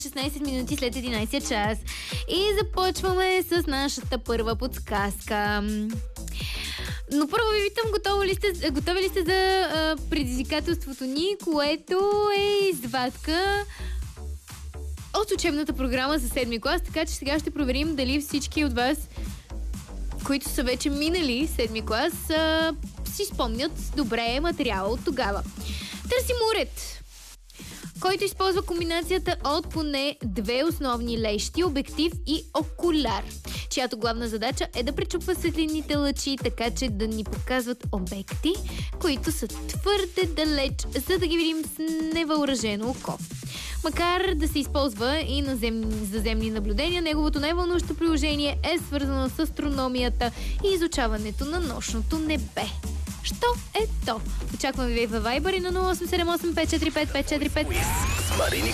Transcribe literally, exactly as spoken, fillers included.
шестнайсет минути след единайсет час. И започваме с нашата първа подсказка. Но първо ви питам, готови ли сте, готови ли сте за а, предизвикателството ни, което е извадка от учебната програма за седми клас, така че сега ще проверим дали всички от вас, които са вече минали седми клас, а, си спомнят добре материала от тогава. Търсим уред, който използва комбинацията от поне две основни лещи, обектив и окуляр, чиято главна задача е да пречупва светлинните лъчи, така че да ни показват обекти, които са твърде далеч, за да ги видим с невъоръжено око. Макар да се използва и на земни, за земни наблюдения, неговото най-вълнуващо приложение е свързано с астрономията и изучаването на нощното небе. Що е то? Очаквам ви във Viber и на нула осем седем осем пет четири пет пет четири пет.